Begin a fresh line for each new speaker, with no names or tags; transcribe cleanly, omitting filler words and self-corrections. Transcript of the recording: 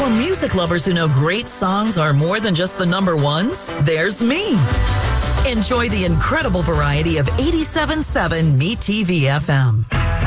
For music lovers who know great songs are more than just the number ones, there's me. Enjoy the incredible variety of 87.7 Me TV FM.